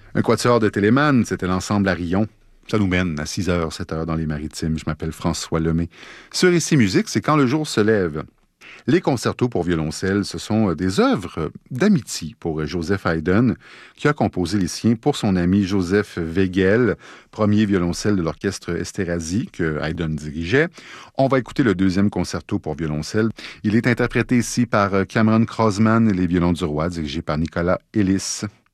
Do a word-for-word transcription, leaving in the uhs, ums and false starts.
Un quatuor de Téléman, c'était l'ensemble à Rion. Ça nous mène à six heures, sept heures dans les Maritimes. Je m'appelle François Lemay. Ce récit musique, c'est Quand le jour se lève. Les concertos pour violoncelle, ce sont des œuvres d'amitié pour Joseph Haydn, qui a composé les siens pour son ami Joseph Wegel, premier violoncelle de l'orchestre Esterházy que Haydn dirigeait. On va écouter le deuxième concerto pour violoncelle. Il est interprété ici par Cameron Crossman et les violons du roi, dirigé par Nicolas Ellis.